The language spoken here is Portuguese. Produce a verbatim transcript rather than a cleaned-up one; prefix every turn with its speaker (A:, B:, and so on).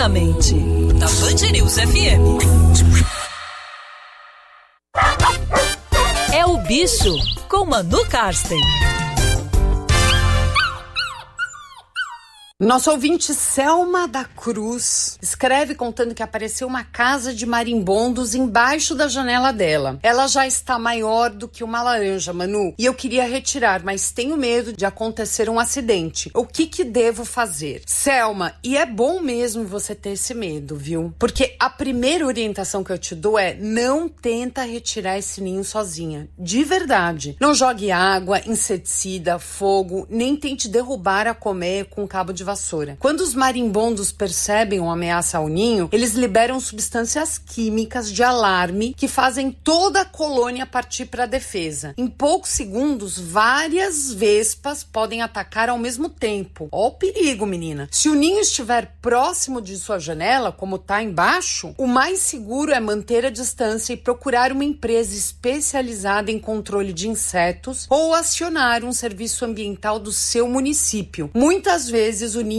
A: Intensamente, na Band News F M. É o Bicho, com Manu Karsten.
B: Nosso ouvinte Selma da Cruz escreve contando que apareceu uma casa de marimbondos embaixo da janela dela. Ela já está maior do que uma laranja, Manu, e eu queria retirar, mas tenho medo de acontecer um acidente. O que que devo fazer? Selma, e é bom mesmo você ter esse medo, viu? Porque a primeira orientação que eu te dou é: não tenta retirar esse ninho sozinha. De verdade. Não jogue água, inseticida, fogo, nem tente derrubar a colmeia com cabo de vassoura. Quando os marimbondos percebem uma ameaça ao ninho, eles liberam substâncias químicas de alarme que fazem toda a colônia partir para a defesa. Em poucos segundos, várias vespas podem atacar ao mesmo tempo. Ó o perigo, menina. Se o ninho estiver próximo de sua janela, como tá embaixo, o mais seguro é manter a distância e procurar uma empresa especializada em controle de insetos ou acionar um serviço ambiental do seu município. Muitas vezes o